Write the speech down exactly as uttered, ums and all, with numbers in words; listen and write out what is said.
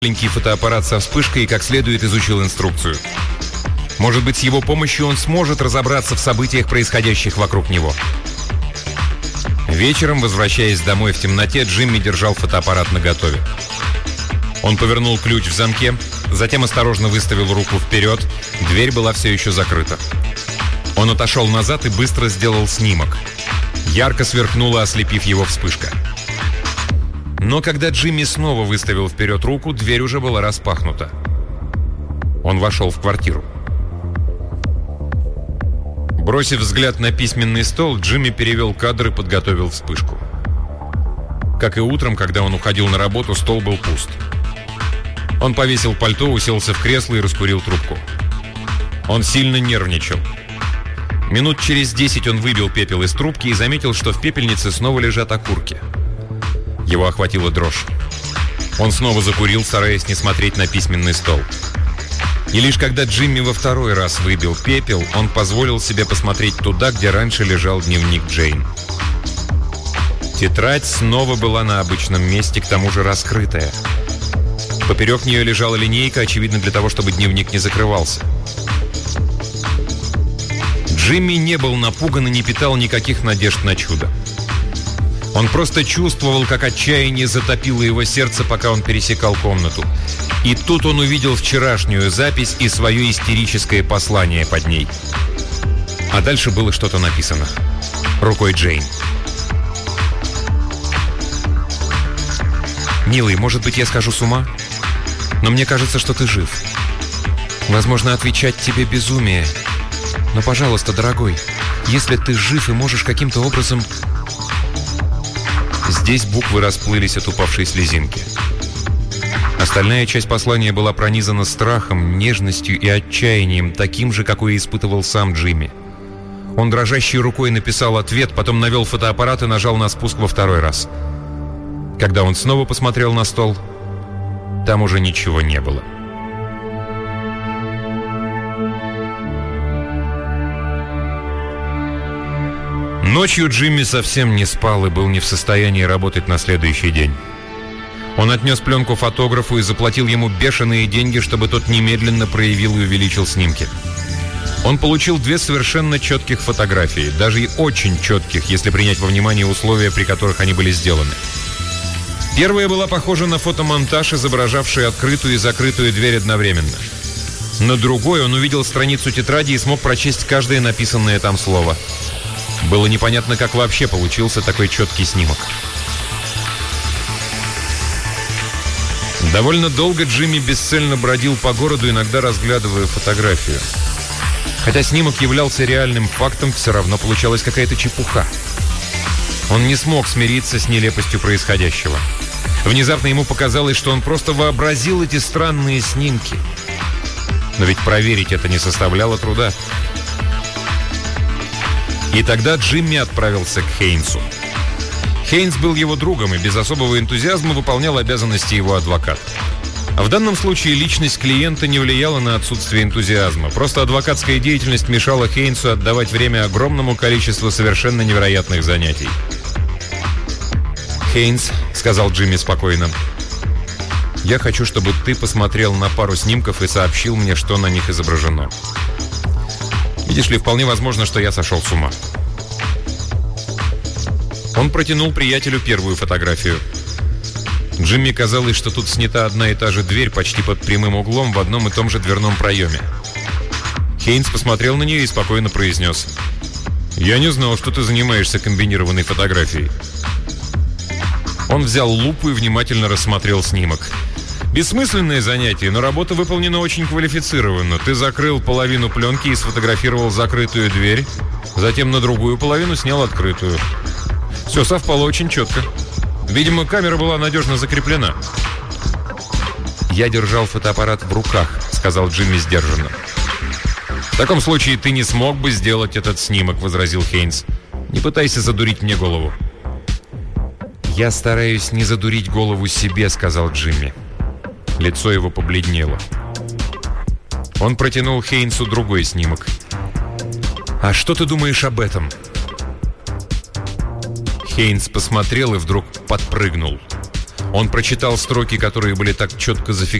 маленький фотоаппарат со вспышкой и как следует изучил инструкцию. Может быть, с его помощью он сможет разобраться в событиях, происходящих вокруг него. Вечером, возвращаясь домой в темноте, Джимми держал фотоаппарат наготове. Он повернул ключ в замке, затем осторожно выставил руку вперед. Дверь была все еще закрыта. Он отошел назад и быстро сделал снимок. Ярко сверкнула, ослепив его вспышка. Но когда Джимми снова выставил вперед руку, дверь уже была распахнута. Он вошел в квартиру. Бросив взгляд на письменный стол, Джимми перевел кадр и подготовил вспышку. Как и утром, когда он уходил на работу, стол был пуст. Он повесил пальто, уселся в кресло и раскурил трубку. Он сильно нервничал. Минут через десять он выбил пепел из трубки и заметил, что в пепельнице снова лежат окурки. Его охватила дрожь. Он снова закурил, стараясь не смотреть на письменный стол. И лишь когда Джимми во второй раз выбил пепел, он позволил себе посмотреть туда, где раньше лежал дневник Джейн. Тетрадь снова была на обычном месте, к тому же раскрытая. Поперек нее лежала линейка, очевидно, для того, чтобы дневник не закрывался. Джимми не был напуган и не питал никаких надежд на чудо. Он просто чувствовал, как отчаяние затопило его сердце, пока он пересекал комнату. И тут он увидел вчерашнюю запись и свое истерическое послание под ней. А дальше было что-то написано. Рукой Джейн. «Милый, может быть, я схожу с ума? Но мне кажется, что ты жив. Возможно, отвечать тебе безумие. Но, пожалуйста, дорогой, если ты жив и можешь каким-то образом...» Здесь буквы расплылись от упавшей слезинки. Остальная часть послания была пронизана страхом, нежностью и отчаянием, таким же, какое испытывал сам Джимми. Он дрожащей рукой написал ответ, потом навел фотоаппарат и нажал на спуск во второй раз. Когда он снова посмотрел на стол, там уже ничего не было. Ночью Джимми совсем не спал и был не в состоянии работать на следующий день. Он отнес пленку фотографу и заплатил ему бешеные деньги, чтобы тот немедленно проявил и увеличил снимки. Он получил две совершенно четких фотографии, даже и очень четких, если принять во внимание условия, при которых они были сделаны. Первая была похожа на фотомонтаж, изображавший открытую и закрытую дверь одновременно. На другой он увидел страницу тетради и смог прочесть каждое написанное там слово. Было непонятно, как вообще получился такой четкий снимок. Довольно долго Джимми бесцельно бродил по городу, иногда разглядывая фотографию. Хотя снимок являлся реальным фактом, все равно получалась какая-то чепуха. Он не смог смириться с нелепостью происходящего. Внезапно ему показалось, что он просто вообразил эти странные снимки. Но ведь проверить это не составляло труда. И тогда Джимми отправился к Хейнсу. Хейнс был его другом и без особого энтузиазма выполнял обязанности его адвоката. А в данном случае личность клиента не влияла на отсутствие энтузиазма. Просто адвокатская деятельность мешала Хейнсу отдавать время огромному количеству совершенно невероятных занятий. «Хейнс», — сказал Джимми спокойно, — «я хочу, чтобы ты посмотрел на пару снимков и сообщил мне, что на них изображено. Видишь ли, вполне возможно, что я сошел с ума». Он протянул приятелю первую фотографию. Джимми казалось, что тут снята одна и та же дверь почти под прямым углом в одном и том же дверном проеме. Хейнс посмотрел на нее и спокойно произнес: «Я не знал, что ты занимаешься комбинированной фотографией». Он взял лупу и внимательно рассмотрел снимок. «Бессмысленное занятие, но работа выполнена очень квалифицированно. Ты закрыл половину пленки и сфотографировал закрытую дверь, затем на другую половину снял открытую. Все совпало очень четко. Видимо, камера была надежно закреплена». «Я держал фотоаппарат в руках», — сказал Джимми сдержанно. «В таком случае ты не смог бы сделать этот снимок», — возразил Хейнс. «Не пытайся задурить мне голову». «Я стараюсь не задурить голову себе», — сказал Джимми. Лицо его побледнело. Он протянул Хейнсу другой снимок. «А что ты думаешь об этом?» Хейнс посмотрел и вдруг подпрыгнул. Он прочитал строки, которые были так четко зафиксированы